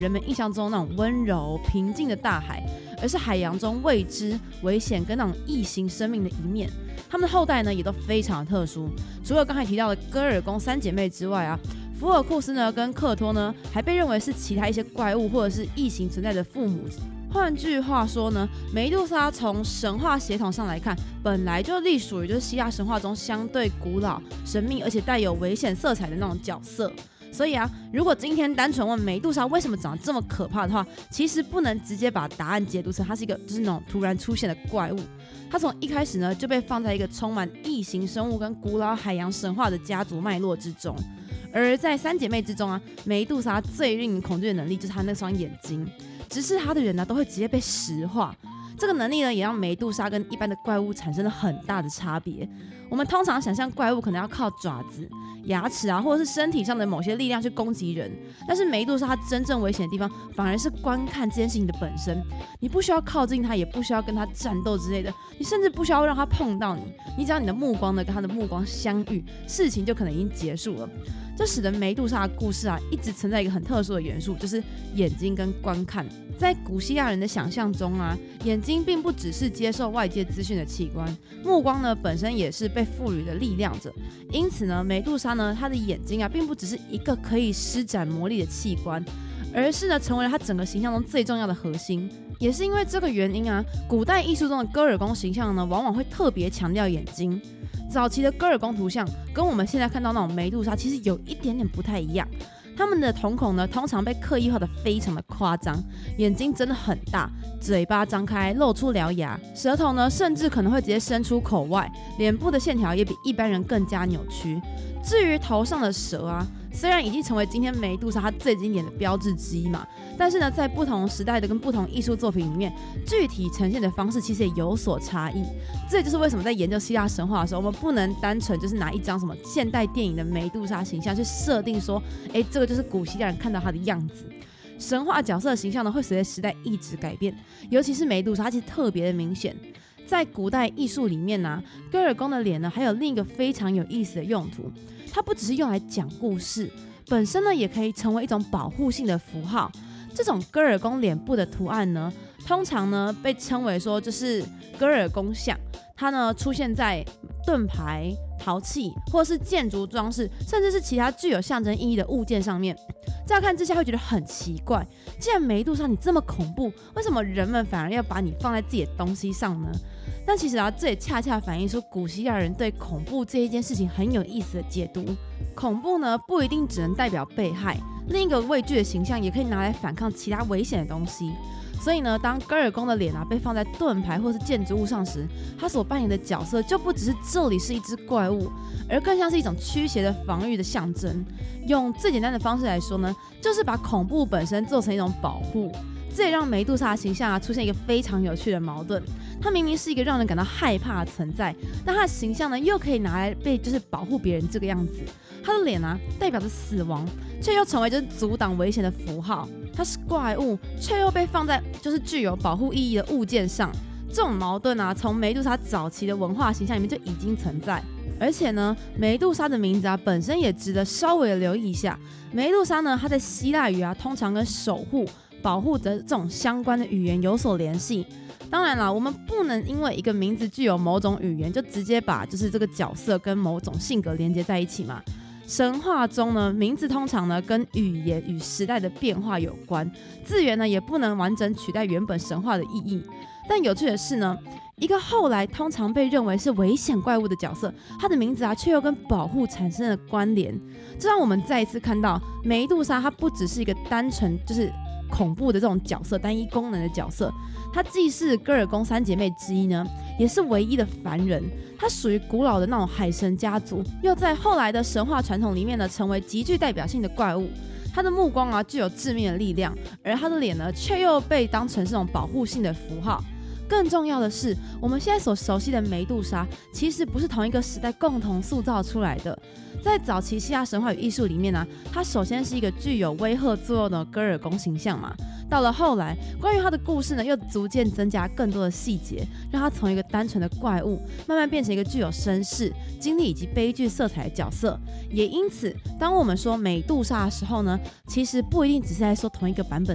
人们印象中那种温柔平静的大海，而是海洋中未知、危险跟那种异形生命的一面。他们的后代呢也都非常的特殊，除了刚才提到的戈尔宫三姐妹之外啊，福尔库斯呢跟克托呢还被认为是其他一些怪物或者是异形存在的父母。换句话说呢，梅杜莎从神话血统上来看，本来就隶属于就是希腊神话中相对古老、神秘而且带有危险色彩的那种角色。所以啊，如果今天单纯问梅杜莎为什么长得这么可怕的话，其实不能直接把答案解读成它是一个就是那种突然出现的怪物。它从一开始呢就被放在一个充满异形生物跟古老海洋神话的家族脉络之中。而在三姐妹之中啊，梅杜莎最令人恐惧的能力就是她那双眼睛。直视她的人呢都会直接被石化，这个能力呢也让梅杜莎跟一般的怪物产生了很大的差别。我们通常想象怪物可能要靠爪子、牙齿啊，或者是身体上的某些力量去攻击人，但是梅杜莎她真正危险的地方反而是观看这件事情的本身。你不需要靠近她，也不需要跟她战斗之类的，你甚至不需要让她碰到你，你只要你的目光呢跟她的目光相遇，事情就可能已经结束了。这使得梅杜莎的故事啊一直存在一个很特殊的元素，就是眼睛跟观看。在古希腊人的想象中啊，眼睛并不只是接受外界资讯的器官，目光呢本身也是被赋予的力量者。因此呢，梅杜莎呢她的眼睛啊并不只是一个可以施展魔力的器官，而是呢成为了她整个形象中最重要的核心。也是因为这个原因啊，古代艺术中的戈尔宫形象呢往往会特别强调眼睛。早期的戈尔宫图像跟我们现在看到那种梅杜莎其实有一点点不太一样，他们的瞳孔呢通常被刻意画得非常的夸张，眼睛真的很大，嘴巴张开露出獠牙，舌头呢甚至可能会直接伸出口外，脸部的线条也比一般人更加扭曲。至于头上的蛇啊，虽然已经成为今天梅杜莎它最经典的标志之一嘛，但是呢，在不同时代的跟不同艺术作品里面，具体呈现的方式其实也有所差异。这也就是为什么在研究希腊神话的时候，我们不能单纯就是拿一张什么现代电影的梅杜莎形象去设定说，这个就是古希腊人看到她的样子。神话角色的形象呢，会随着时代一直改变，尤其是梅杜莎，它其实特别的明显。在古代艺术里面呢，戈尔宫的脸呢，还有另一个非常有意思的用途，它不只是用来讲故事，本身呢也可以成为一种保护性的符号。这种戈尔宫脸部的图案呢，通常呢被称为说就是戈尔宫像，它呢出现在盾牌、陶器或是建筑装饰，甚至是其他具有象征意义的物件上面。乍看之下会觉得很奇怪，既然梅杜莎你这么恐怖，为什么人们反而要把你放在自己的东西上呢？但其实啊，这也恰恰反映出古希腊人对恐怖这一件事情很有意思的解读。恐怖呢，不一定只能代表被害，另一个畏惧的形象也可以拿来反抗其他危险的东西。所以呢，当戈尔宫的脸被放在盾牌或是建筑物上时，他所扮演的角色就不只是这里是一只怪物，而更像是一种驱邪的防御的象征。用最简单的方式来说呢，就是把恐怖本身做成一种保护。这也让梅杜莎的形象出现一个非常有趣的矛盾，她明明是一个让人感到害怕的存在，但她的形象呢又可以拿来被就是保护别人这个样子。她的脸代表着死亡，却又成为就是阻挡危险的符号。它是怪物，却又被放在就是具有保护意义的物件上。这种矛盾从梅杜莎早期的文化形象里面就已经存在。而且呢，梅杜莎的名字本身也值得稍微留意一下。梅杜莎呢，它在希腊语通常跟守护、保护的这种相关的语言有所联系。当然啦，我们不能因为一个名字具有某种语言，就直接把就是这个角色跟某种性格连接在一起嘛。神话中呢，名字通常呢跟语言与时代的变化有关，字源呢也不能完整取代原本神话的意义。但有趣的是呢，一个后来通常被认为是危险怪物的角色，他的名字却又跟保护产生了关联。这让我们再一次看到梅杜莎，她不只是一个单纯就是恐怖的这种角色，单一功能的角色，她既是戈尔宫三姐妹之一呢，也是唯一的凡人。她属于古老的那种海神家族，又在后来的神话传统里面呢，成为极具代表性的怪物。她的目光具有致命的力量，而她的脸呢，却又被当成是种保护性的符号。更重要的是，我们现在所熟悉的梅杜莎，其实不是同一个时代共同塑造出来的。在早期希腊神话与艺术里面它首先是一个具有威吓作用的戈尔宫形象嘛。到了后来，关于他的故事呢，又逐渐增加更多的细节，让他从一个单纯的怪物，慢慢变成一个具有身世、经历以及悲剧色彩的角色。也因此，当我们说梅杜莎的时候呢，其实不一定只是在说同一个版本